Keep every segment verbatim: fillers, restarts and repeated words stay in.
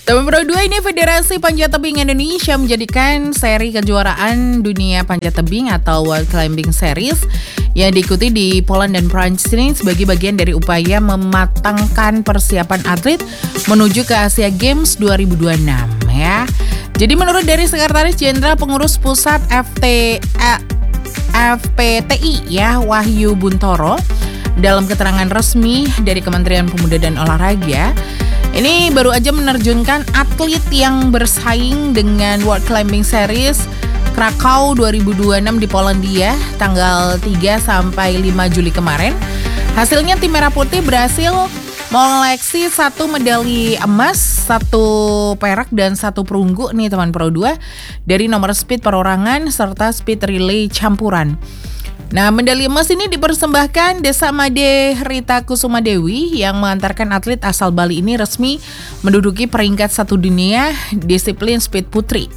Tahun dua ribu dua ini Federasi Panjat Tebing Indonesia menjadikan seri kejuaraan dunia panjat tebing atau World Climbing Series yang diikuti di Poland dan Prancis ini sebagai bagian dari upaya mematangkan persiapan atlet menuju ke Asia Games dua ribu dua puluh enam ya. Jadi menurut dari Sekretaris Jenderal Pengurus Pusat F T eh, F P T I ya, Wahyu Buntoro, dalam keterangan resmi dari Kementerian Pemuda dan Olahraga, ini baru aja menerjunkan atlet yang bersaing dengan World Climbing Series Krakow dua ribu dua puluh enam di Polandia tanggal tiga sampai lima Juli kemarin. Hasilnya tim Merah Putih berhasil mengoleksi satu medali emas, satu perak dan satu perunggu nih teman Pro dua dari nomor speed perorangan serta speed relay campuran. Nah, medali emas ini dipersembahkan Desa Made Rita Kusuma Dewi yang mengantarkan atlet asal Bali ini resmi menduduki peringkat satu dunia disiplin speed putri.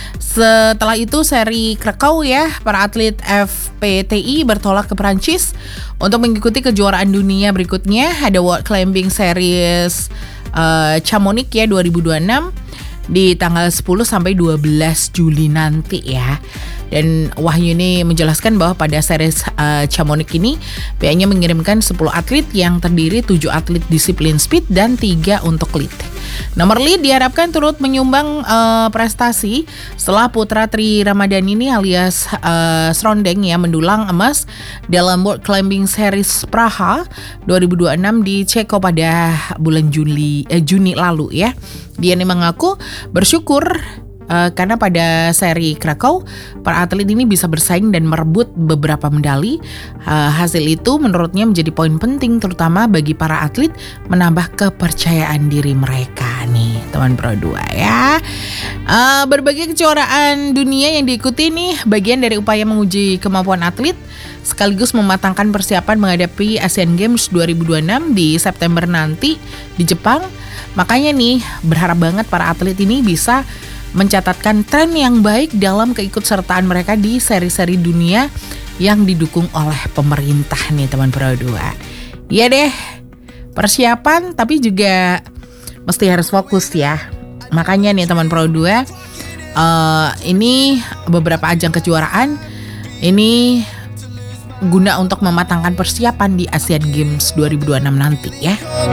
Setelah itu seri Krakow ya, para atlet F P T I bertolak ke Prancis untuk mengikuti kejuaraan dunia berikutnya. Ada World Climbing Series uh, Chamonix ya dua ribu dua puluh enam di tanggal sepuluh sampai dua belas Juli nanti ya. Dan Wahyu ini menjelaskan bahwa pada series uh, Chamonix ini pihaknya mengirimkan sepuluh atlet yang terdiri tujuh atlet disiplin speed dan tiga untuk lead. Nomor lead diharapkan turut menyumbang uh, prestasi setelah putra Tri Ramadhani ini alias uh, Srondeng ya mendulang emas dalam World Climbing Series Praha dua ribu dua puluh enam di Ceko pada bulan Juli eh, Juni lalu ya. Dia ini mengaku bersyukur Uh, karena pada seri Krakow, para atlet ini bisa bersaing dan merebut beberapa medali. Uh, hasil itu menurutnya menjadi poin penting terutama bagi para atlet menambah kepercayaan diri mereka nih teman Pro dua ya. Uh, berbagai kejuaraan dunia yang diikuti nih bagian dari upaya menguji kemampuan atlet sekaligus mematangkan persiapan menghadapi Asian Games dua ribu dua puluh enam di September nanti di Jepang. Makanya nih berharap banget para atlet ini bisa mencatatkan tren yang baik dalam keikutsertaan mereka di seri-seri dunia yang didukung oleh pemerintah nih teman Pro dua. Iya deh, persiapan tapi juga mesti harus fokus ya. Makanya nih teman Pro dua, uh, ini beberapa ajang kejuaraan ini guna untuk mematangkan persiapan di Asian Games dua ribu dua puluh enam nanti ya.